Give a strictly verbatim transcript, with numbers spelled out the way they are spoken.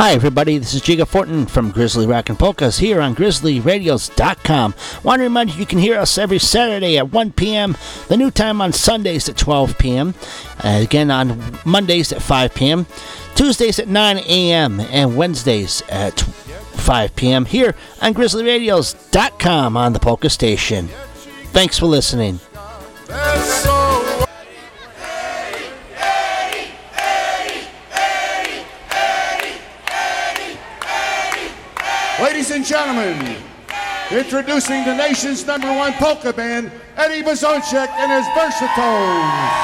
Hi, everybody. This is Jiga Fortin from Grizzly Rockin' Polkas here on grizzly radios dot com. Want to remind you you can hear us every Saturday at one p.m., the new time on Sundays at twelve p.m., uh, again on Mondays at five p.m., Tuesdays at nine a.m., and Wednesdays at five p.m. here on grizzly radios dot com on the Polka Station. Thanks for listening. Ladies and gentlemen, introducing the nation's number one polka band, Eddie Blazonczyk and his Versatones.